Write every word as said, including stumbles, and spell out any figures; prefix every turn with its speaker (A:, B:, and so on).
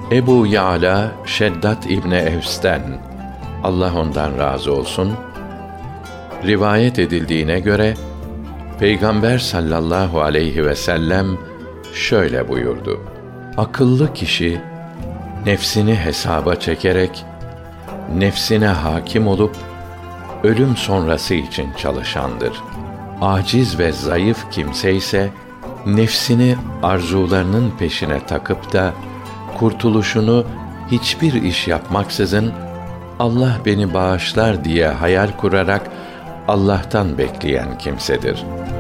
A: Ebu Ya'la Şeddat İbni Evs'ten, Allah ondan razı olsun, rivayet edildiğine göre Peygamber sallallahu aleyhi ve sellem şöyle buyurdu: akıllı kişi nefsini hesaba çekerek nefsine hakim olup ölüm sonrası için çalışandır. Aciz ve zayıf kimse ise nefsini arzularının peşine takıp da kurtuluşunu hiçbir iş yapmaksızın Allah beni bağışlar diye hayal kurarak Allah'tan bekleyen kimsedir.